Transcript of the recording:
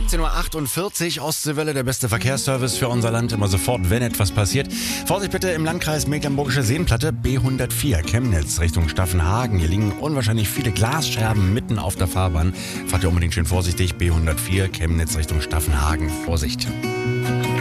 17:48 Uhr, Ostseewelle, der beste Verkehrsservice für unser Land, immer sofort, wenn etwas passiert. Vorsicht bitte im Landkreis Mecklenburgische Seenplatte, B104, Chemnitz Richtung Staffenhagen. Hier liegen unwahrscheinlich viele Glasscherben mitten auf der Fahrbahn. Fahrt ihr unbedingt schön vorsichtig, B104, Chemnitz Richtung Staffenhagen. Vorsicht!